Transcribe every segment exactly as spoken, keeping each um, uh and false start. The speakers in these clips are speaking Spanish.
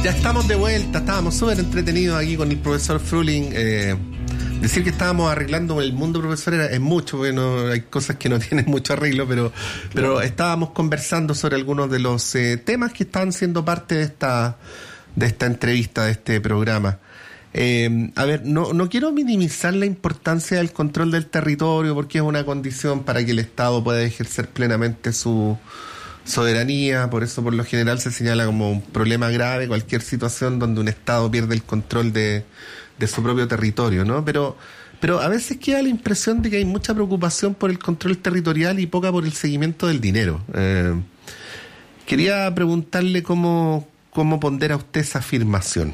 Ya estamos de vuelta, estábamos súper entretenidos aquí con el profesor Fruling. Eh, decir que estábamos arreglando el mundo, profesor, era, es mucho, porque no, hay cosas que no tienen mucho arreglo, pero, pero estábamos conversando sobre algunos de los eh, temas que están siendo parte de esta, de esta entrevista, de este programa. Eh, a ver, no, no quiero minimizar la importancia del control del territorio, porque es una condición para que el Estado pueda ejercer plenamente su soberanía. Por eso, por lo general, se señala como un problema grave cualquier situación donde un Estado pierde el control de, de su propio territorio, ¿no? Pero, pero a veces queda la impresión de que hay mucha preocupación por el control territorial y poca por el seguimiento del dinero. Eh, quería preguntarle cómo, cómo pondera usted esa afirmación.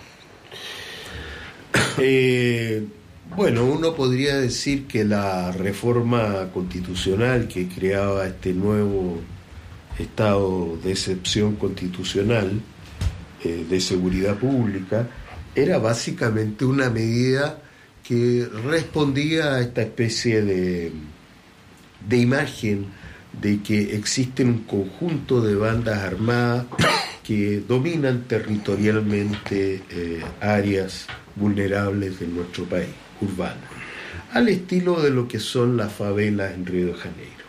Eh, bueno, uno podría decir que la reforma constitucional que creaba este nuevo estado de excepción constitucional eh, de seguridad pública era básicamente una medida que respondía a esta especie de, de imagen de que existen un conjunto de bandas armadas que dominan territorialmente eh, áreas vulnerables de nuestro país, urbanas, al estilo de lo que son las favelas en Río de Janeiro.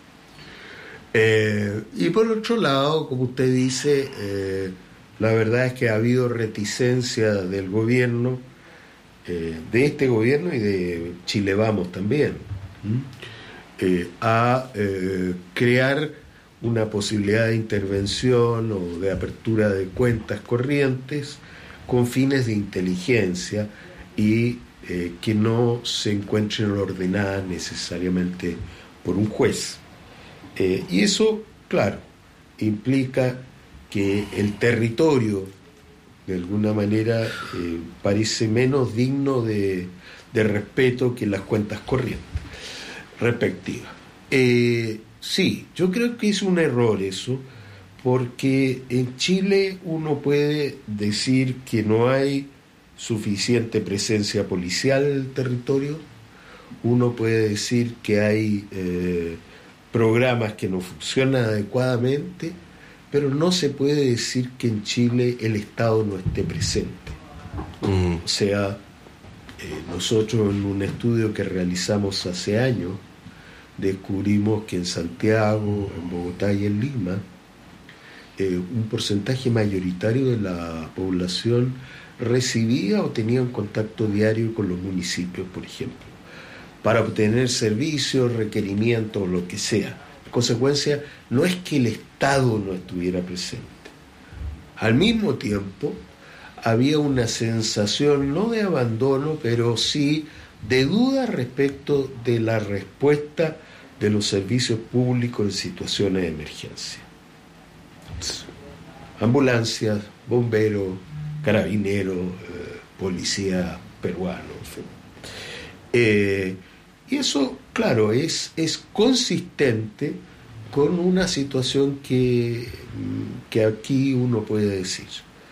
Eh, y por otro lado, como usted dice, eh, la verdad es que ha habido reticencia del gobierno, eh, de este gobierno y de Chile Vamos también, eh, a eh, crear una posibilidad de intervención o de apertura de cuentas corrientes con fines de inteligencia y eh, que no se encuentren ordenadas necesariamente por un juez. Eh, y eso, claro, implica que el territorio, de alguna manera, eh, parece menos digno de, de respeto que las cuentas corrientes respectivas. Eh, sí, yo creo que es un error eso, porque en Chile uno puede decir que no hay suficiente presencia policial en el territorio, uno puede decir que hay eh, programas que no funcionan adecuadamente, pero no se puede decir que en Chile el Estado no esté presente. Mm. O sea, eh, nosotros en un estudio que realizamos hace años, descubrimos que en Santiago, en Bogotá y en Lima, eh, un porcentaje mayoritario de la población recibía o tenía un contacto diario con los municipios, por ejemplo, para obtener servicios, requerimientos, lo que sea. En consecuencia, no es que el Estado no estuviera presente. Al mismo tiempo, había una sensación, no de abandono, pero sí de duda respecto de la respuesta de los servicios públicos en situaciones de emergencia. Ambulancias, bomberos, carabineros, eh, policía peruano, en fin. Eh, y eso, claro, es, es consistente con una situación que, que aquí uno puede decir.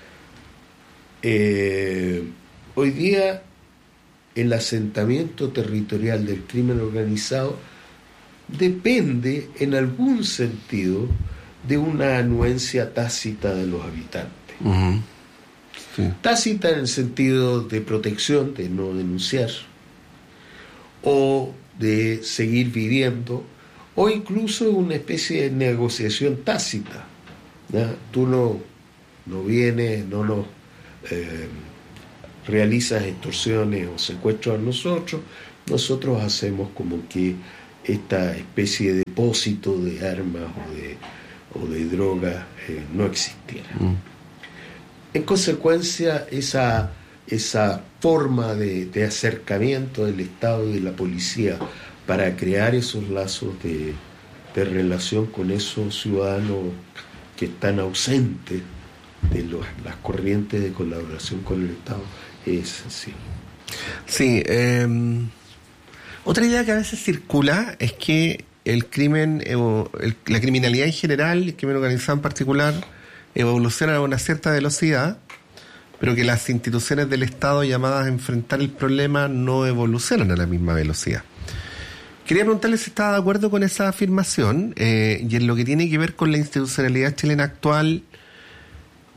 Eh, hoy día el asentamiento territorial del crimen organizado depende en algún sentido de una anuencia tácita de los habitantes. Uh-huh. Sí. Tácita en el sentido de protección, de no denunciar, o de seguir viviendo, o incluso una especie de negociación tácita, ¿no? Tú no, no vienes, no nos eh, realizas extorsiones o secuestros a nosotros, nosotros hacemos como que esta especie de depósito de armas o de, o de drogas eh, no existiera. Mm. En consecuencia, esa, esa forma de, de acercamiento del Estado y de la policía para crear esos lazos de, de relación con esos ciudadanos que están ausentes de los, las corrientes de colaboración con el Estado es así. Sí, eh, otra idea que a veces circula es que el crimen, eh, el, la criminalidad en general, el crimen organizado en particular, evoluciona a una cierta velocidad, pero que las instituciones del Estado llamadas a enfrentar el problema no evolucionan a la misma velocidad. Quería preguntarle si estaba de acuerdo con esa afirmación, eh, y en lo que tiene que ver con la institucionalidad chilena actual,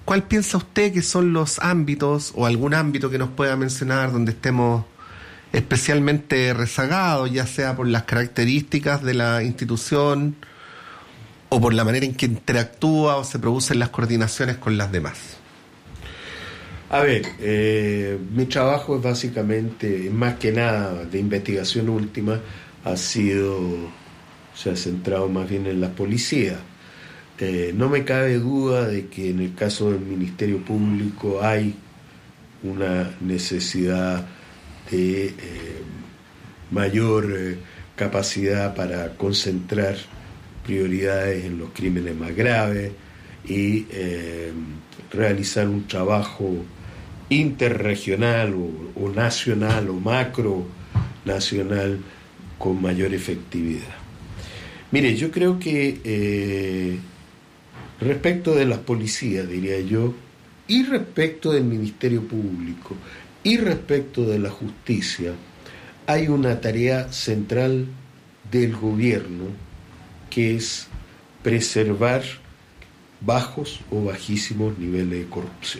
¿cuál piensa usted que son los ámbitos o algún ámbito que nos pueda mencionar donde estemos especialmente rezagados, ya sea por las características de la institución o por la manera en que interactúa o se producen las coordinaciones con las demás? A ver, eh, mi trabajo es básicamente, más que nada de investigación última, ha sido, se ha centrado más bien en la policía. Eh, no me cabe duda de que en el caso del Ministerio Público hay una necesidad de eh, mayor eh, capacidad para concentrar prioridades en los crímenes más graves y eh, realizar un trabajo interregional o, o nacional o macro nacional con mayor efectividad. Mire, yo creo que eh, respecto de las policías, diría yo, y respecto del Ministerio Público, y respecto de la justicia, hay una tarea central del gobierno que es preservar bajos o bajísimos niveles de corrupción.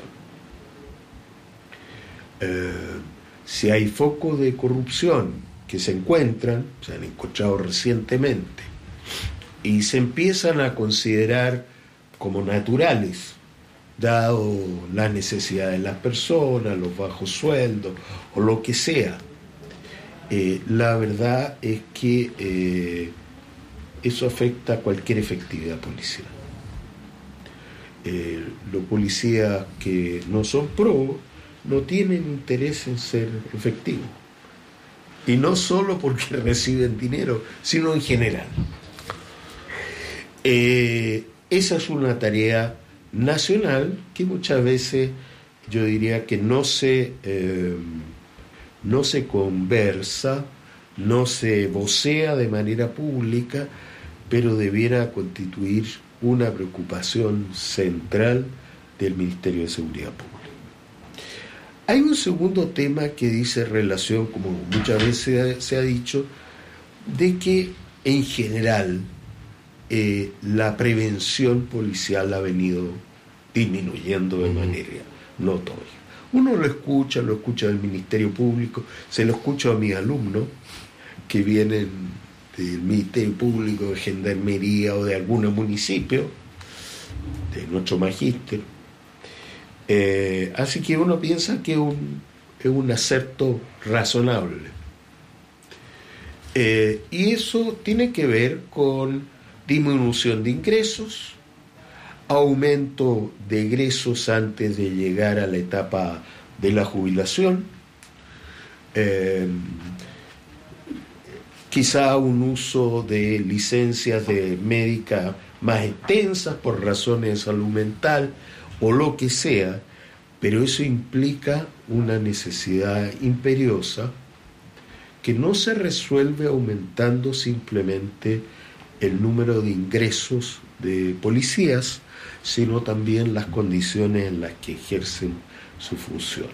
Eh, si hay focos de corrupción que se encuentran, se han encontrado recientemente, y se empiezan a considerar como naturales, dado las necesidades de las personas, los bajos sueldos o lo que sea, eh, la verdad es que eh, eso afecta a cualquier efectividad policial. Eh, los policías que no son pro no tienen interés en ser efectivos, y no solo porque reciben dinero, sino en general. Eh, esa es una tarea nacional que muchas veces yo diría que no se, eh, no se conversa, no se vocea de manera pública, pero debiera constituir una preocupación central del Ministerio de Seguridad Pública. Hay un segundo tema que dice relación, como muchas veces se ha dicho, de que en general eh, la prevención policial ha venido disminuyendo de manera notoria. Uno lo escucha, lo escucha del Ministerio Público, se lo escucha a mis alumnos que vienen del Ministerio Público, de Gendarmería o de algún municipio, de nuestro magíster. Eh, así que uno piensa que es un, es un acerto razonable. Eh, y eso tiene que ver con disminución de ingresos, aumento de egresos antes de llegar a la etapa de la jubilación, eh, quizá un uso de licencias de médica más extensas por razones de salud mental o lo que sea, pero eso implica una necesidad imperiosa que no se resuelve aumentando simplemente el número de ingresos de policías, sino también las condiciones en las que ejercen sus funciones.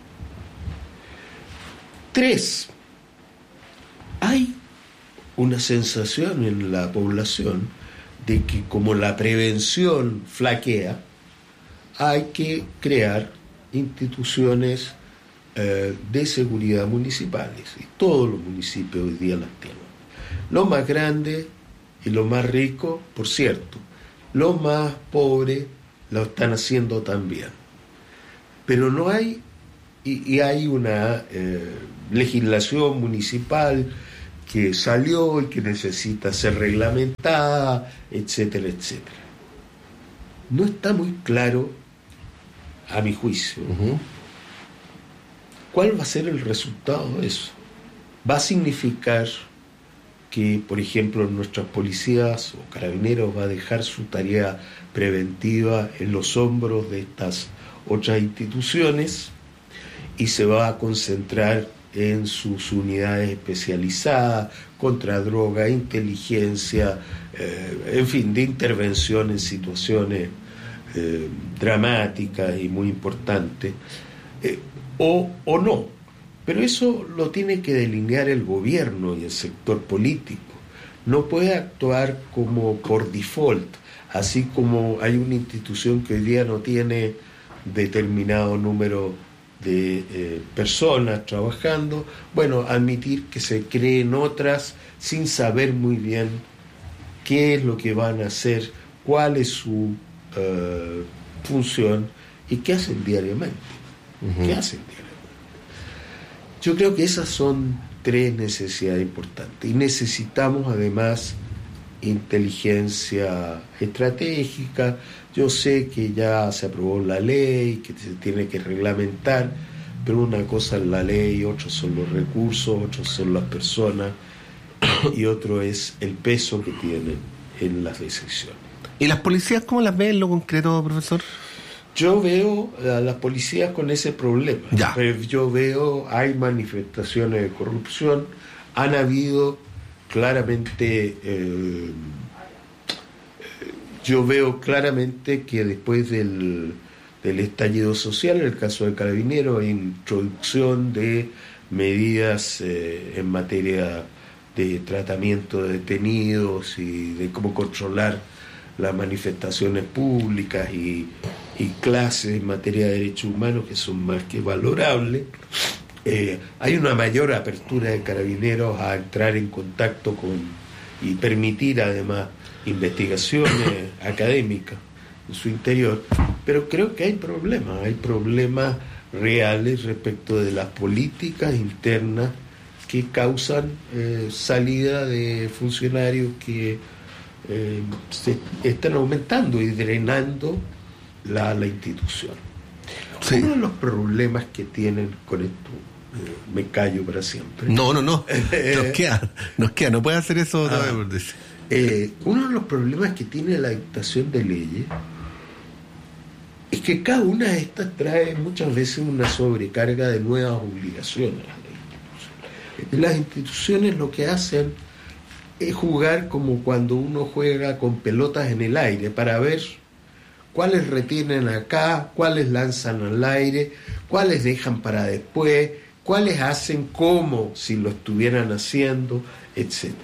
Tres, hay una sensación en la población de que como la prevención flaquea, hay que crear instituciones eh, de seguridad municipales, y todos los municipios hoy día las tienen. Los más grandes y los más ricos, por cierto, los más pobres lo están haciendo también. Pero no hay, y, y hay una eh, legislación municipal que salió y que necesita ser reglamentada, etcétera, etcétera. No está muy claro, a mi juicio, uh-huh, cuál va a ser el resultado de eso. Va a significar que, por ejemplo, nuestras policías o carabineros va a dejar su tarea preventiva en los hombros de estas otras instituciones y se va a concentrar en sus unidades especializadas contra droga, inteligencia, eh, en fin, de intervención en situaciones eh, dramáticas y muy importantes, eh, o, o no. Pero eso lo tiene que delinear el gobierno y el sector político. No puede actuar como por default. Así como hay una institución que hoy día no tiene determinado número de eh, personas trabajando, bueno, admitir que se creen otras sin saber muy bien qué es lo que van a hacer, cuál es su uh, función y qué hacen diariamente. Uh-huh. ¿Qué hacen diariamente? Yo creo que esas son tres necesidades importantes y necesitamos además inteligencia estratégica. Yo sé que ya se aprobó la ley, que se tiene que reglamentar, pero una cosa es la ley, otros son los recursos, otros son las personas y otro es el peso que tienen en las decisiones. ¿Y las policías cómo las ven en lo concreto, profesor? Yo veo a las policías con ese problema. Ya. Yo veo, hay manifestaciones de corrupción, han habido claramente, eh, yo veo claramente que después del, del estallido social, en el caso de Carabineros, hay introducción de medidas eh, en materia de tratamiento de detenidos y de cómo controlar las manifestaciones públicas y, y clases en materia de derechos humanos que son más que valorables. Eh, hay una mayor apertura de Carabineros a entrar en contacto con y permitir además investigaciones académicas en su interior, pero creo que hay problemas, hay problemas reales respecto de las políticas internas que causan eh, salida de funcionarios que eh, se están aumentando y drenando la, la institución. Sí. Uno de los problemas que tienen con esto, eh, me callo para siempre. No, no, no, nos queda, nos queda, no puede hacer eso otra ah, vez. Eh, uno de los problemas que tiene la dictación de leyes es que cada una de estas trae muchas veces una sobrecarga de nuevas obligaciones. Las instituciones lo que hacen es jugar como cuando uno juega con pelotas en el aire para ver cuáles retienen acá, cuáles lanzan al aire, cuáles dejan para después, cuáles hacen como si lo estuvieran haciendo, etcétera.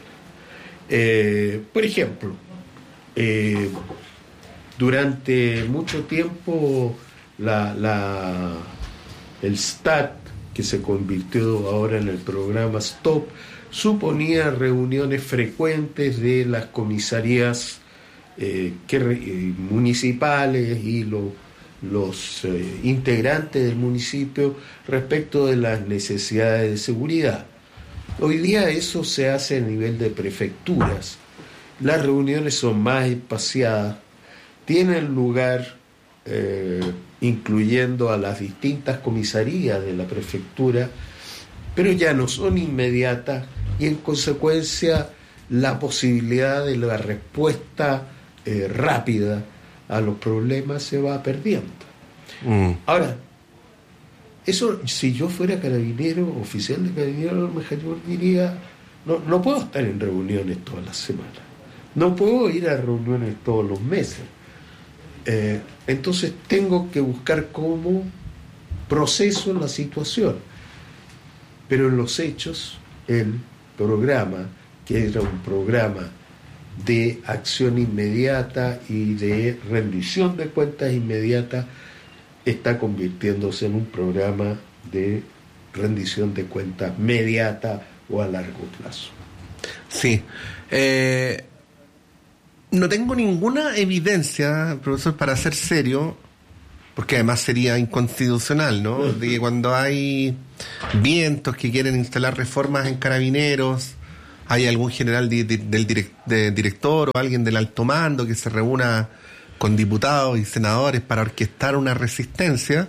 Eh, por ejemplo, eh, durante mucho tiempo la, la, el S T A T, que se convirtió ahora en el programa STOP, suponía reuniones frecuentes de las comisarías eh, que, eh, municipales y lo, los eh, integrantes del municipio respecto de las necesidades de seguridad. Hoy día eso se hace a nivel de prefecturas. Las reuniones son más espaciadas, tienen lugar eh, incluyendo a las distintas comisarías de la prefectura, pero ya no son inmediatas y en consecuencia la posibilidad de la respuesta eh, rápida a los problemas se va perdiendo. Mm. Ahora, eso, si yo fuera carabinero, oficial de Carabineros, a lo mejor yo diría, no, no puedo estar en reuniones todas las semanas, no puedo ir a reuniones todos los meses. Eh, entonces tengo que buscar cómo proceso la situación. Pero en los hechos, el programa, que era un programa de acción inmediata y de rendición de cuentas inmediata, está convirtiéndose en un programa de rendición de cuentas mediata o a largo plazo. Sí. Eh, no tengo ninguna evidencia, profesor, para ser serio, porque además sería inconstitucional, ¿no? Uh-huh. De que cuando hay vientos que quieren instalar reformas en Carabineros, hay algún general de, de, del direct, de director o alguien del alto mando que se reúna con diputados y senadores para orquestar una resistencia,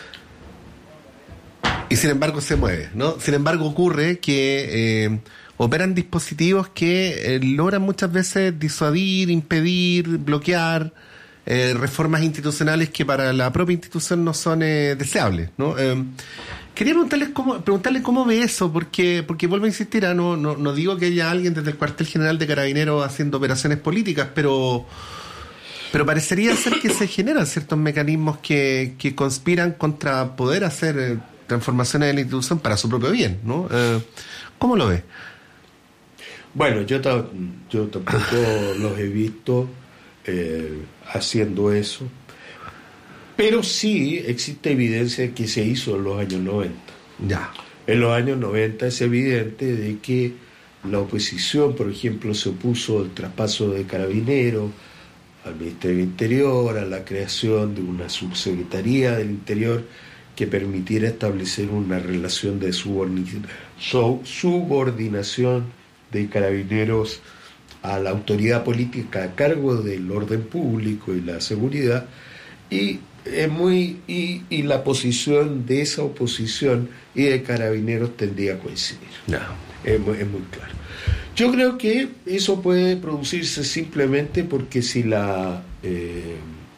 y sin embargo se mueve, ¿no? Sin embargo ocurre que eh, operan dispositivos que eh, logran muchas veces disuadir, impedir, bloquear eh, reformas institucionales que para la propia institución no son eh, deseables, ¿no? Eh, quería preguntarles cómo, preguntarle cómo ve eso, porque, porque vuelvo a insistir, ¿eh? no, no, no digo que haya alguien desde el cuartel general de Carabineros haciendo operaciones políticas, pero Pero parecería ser que se generan ciertos mecanismos que, que conspiran contra poder hacer eh, transformaciones de la institución para su propio bien, ¿no? Eh, ¿Cómo lo ve? Bueno, yo, ta- yo tampoco los he visto. eh, haciendo eso, pero sí existe evidencia de que se hizo en los años noventa. Ya. En los años noventa es evidente de que la oposición, por ejemplo, se opuso al traspaso de Carabineros al Ministerio del Interior, a la creación de una subsecretaría del Interior que permitiera establecer una relación de subordinación de Carabineros a la autoridad política a cargo del orden público y la seguridad, y es muy y, y la posición de esa oposición y de Carabineros tendría a coincidir. No. Es, muy, es muy claro. Yo creo que eso puede producirse simplemente porque si la eh,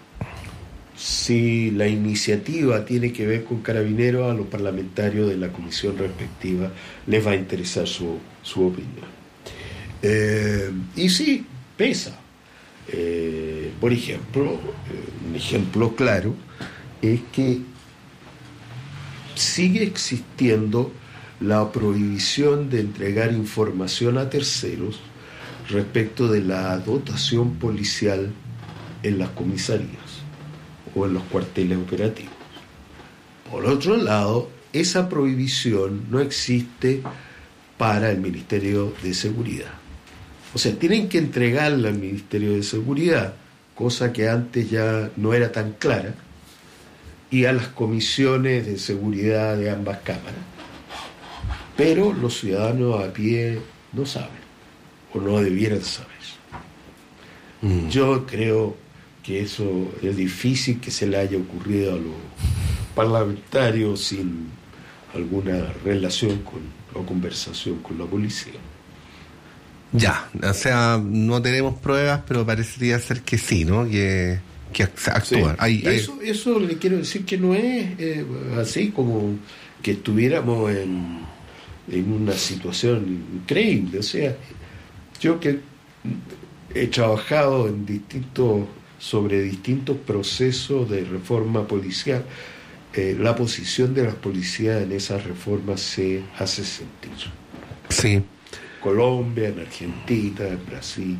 si la iniciativa tiene que ver con Carabineros, a los parlamentarios de la comisión respectiva les va a interesar su, su opinión. Eh, y sí, pesa. Eh, por ejemplo, eh, un ejemplo claro es que sigue existiendo la prohibición de entregar información a terceros respecto de la dotación policial en las comisarías o en los cuarteles operativos. Por otro lado, esa prohibición no existe para el Ministerio de Seguridad. O sea, tienen que entregarla al Ministerio de Seguridad, cosa que antes ya no era tan clara, y a las comisiones de seguridad de ambas cámaras. Pero los ciudadanos a pie no saben, o no debieran saber. Mm. Yo creo que eso es difícil que se le haya ocurrido a los parlamentarios sin alguna relación con, o conversación con la policía. Ya, o sea, no tenemos pruebas, pero parecería ser que sí, ¿no? Que, que actúan. Sí. Hay, hay... Eso, eso le quiero decir que no es eh, así como que estuviéramos en, en una situación increíble. O sea, yo que he trabajado en distintos sobre distintos procesos de reforma policial, eh, la posición de las policías en esas reformas se hace sentir. Sí. Colombia, en Argentina, en Brasil.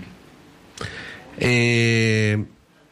Eh,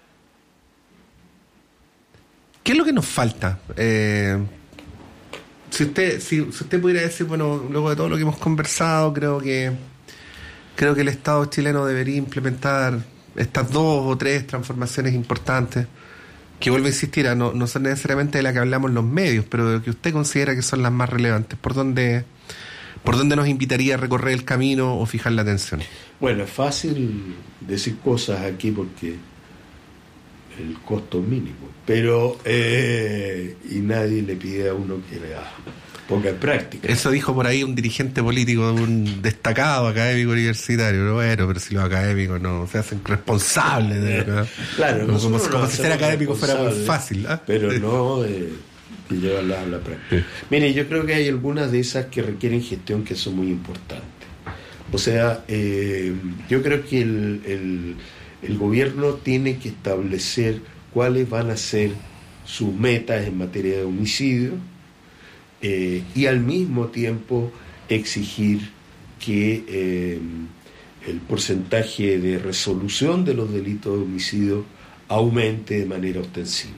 ¿Qué es lo que nos falta? Eh, si usted, si, si usted pudiera decir, bueno, luego de todo lo que hemos conversado, creo que creo que el Estado chileno debería implementar estas dos o tres transformaciones importantes, que vuelvo a insistir, a no, no son necesariamente de las que hablamos en los medios, pero que usted considera que son las más relevantes. ¿Por dónde, por dónde nos invitaría a recorrer el camino o fijar la atención? Bueno, es fácil decir cosas aquí porque el costo es mínimo, pero eh, y nadie le pide a uno que le ponga en práctica. Eso dijo por ahí un dirigente político, un destacado académico universitario. Pero bueno, pero si los académicos no se hacen responsables de, ¿no? Claro, como, como, no como si ser académico fuera muy fácil, ¿eh? Pero no de, de llevarla a la práctica. Sí. Mire, yo creo que hay algunas de esas que requieren gestión que son muy importantes. O sea, eh, yo creo que el, el, el gobierno tiene que establecer cuáles van a ser sus metas en materia de homicidio, eh, y al mismo tiempo exigir que eh, el porcentaje de resolución de los delitos de homicidio aumente de manera ostensible.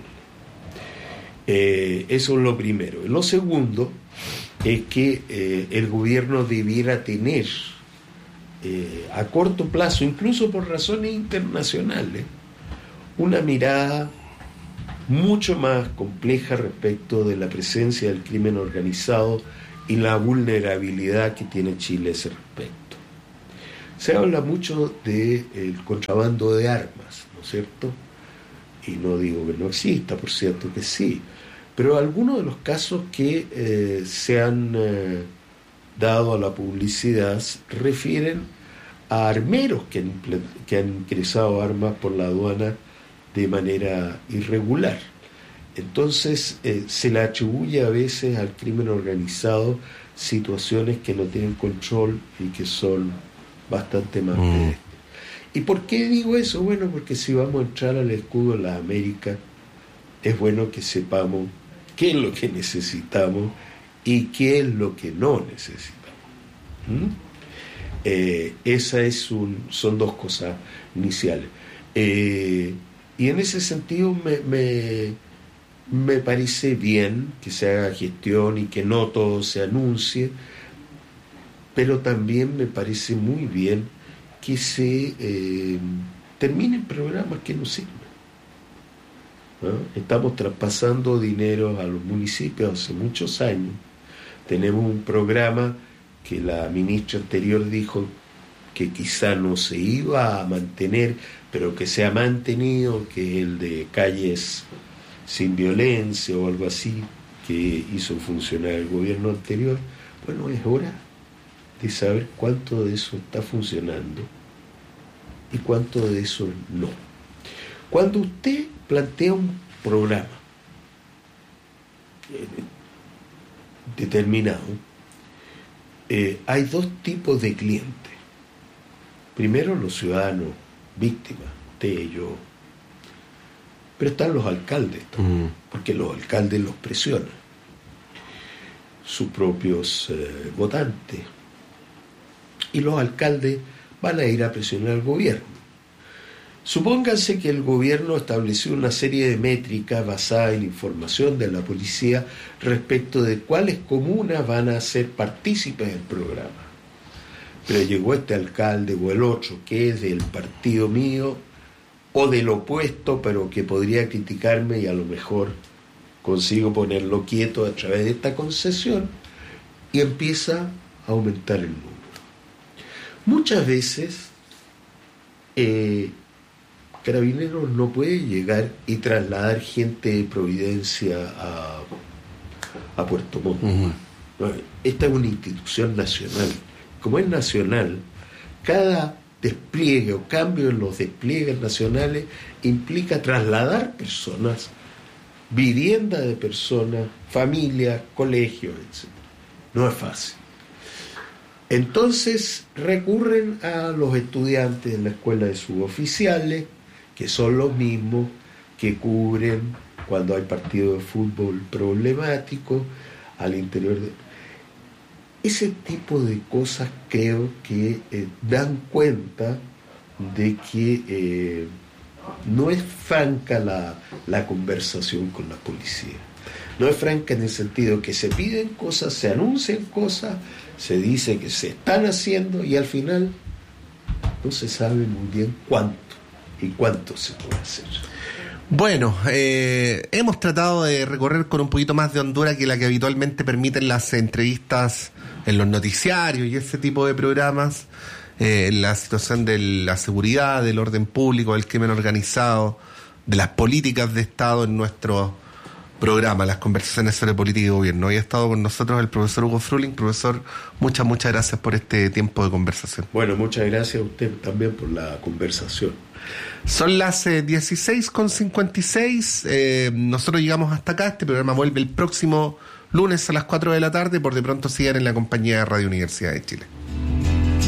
Eh, eso es lo primero. Lo segundo es que eh, el gobierno debiera tener Eh, a corto plazo, incluso por razones internacionales, una mirada mucho más compleja respecto de la presencia del crimen organizado y la vulnerabilidad que tiene Chile a ese respecto. Se habla mucho del contrabando de armas, ¿no es cierto? Y no digo que no exista, por cierto que sí, pero algunos de los casos que eh, se han eh, dado a la publicidad refieren a armeros que han, que han ingresado armas por la aduana de manera irregular. Entonces eh, se le atribuye a veces al crimen organizado situaciones que no tienen control y que son bastante más mm. pedestres. ¿Y por qué digo eso? Bueno, porque si vamos a entrar al escudo de las Américas, es bueno que sepamos qué es lo que necesitamos y qué es lo que no necesitamos. ¿Mm? Eh, esa es un, son dos cosas iniciales. Eh, y en ese sentido me, me, me parece bien que se haga gestión y que no todo se anuncie, pero también me parece muy bien que se eh, terminen programas que no sirven, ¿no? Estamos traspasando dinero a los municipios hace muchos años. Tenemos un programa que la ministra anterior dijo que quizá no se iba a mantener, pero que se ha mantenido, que es el de calles sin violencia o algo así, que hizo funcionar el gobierno anterior. Bueno, es hora de saber cuánto de eso está funcionando y cuánto de eso no. Cuando usted plantea un programa eh, determinado, eh, hay dos tipos de clientes. Primero, los ciudadanos víctimas, usted y yo, pero están los alcaldes, ¿no? Mm. Porque los alcaldes los presionan, sus propios eh, votantes, y los alcaldes van a ir a presionar al gobierno. Supónganse que el gobierno estableció una serie de métricas basadas en información de la policía respecto de cuáles comunas van a ser partícipes del programa. Pero llegó este alcalde o el otro que es del partido mío o del opuesto, pero que podría criticarme y a lo mejor consigo ponerlo quieto a través de esta concesión, y empieza a aumentar el número. Muchas veces eh, Carabineros no puede llegar y trasladar gente de Providencia a, a Puerto Montt. Uh-huh. Esta es una institución nacional. Como es nacional, cada despliegue o cambio en los despliegues nacionales implica trasladar personas, vivienda de personas, familias, colegios, etcétera. No es fácil. Entonces recurren a los estudiantes en la escuela de suboficiales, que son los mismos que cubren cuando hay partido de fútbol problemático al interior de... Ese tipo de cosas creo que eh, dan cuenta de que eh, no es franca la, la conversación con la policía. No es franca en el sentido que se piden cosas, se anuncian cosas, se dice que se están haciendo y al final no se sabe muy bien cuánto y cuánto se puede hacer. Bueno, eh, hemos tratado de recorrer con un poquito más de hondura que la que habitualmente permiten las entrevistas en los noticiarios y ese tipo de programas, eh, la situación de la seguridad, del orden público, del crimen organizado, de las políticas de Estado en nuestro programa, las conversaciones sobre política y gobierno. Hoy ha estado con nosotros el profesor Hugo Fruling. Profesor, muchas, muchas gracias por este tiempo de conversación. Bueno, muchas gracias a usted también por la conversación. Son las eh, dieciséis con cincuenta y seis, eh, nosotros llegamos hasta acá. Este programa vuelve el próximo lunes a las cuatro de la tarde. Por de pronto sigan en la compañía de Radio Universidad de Chile.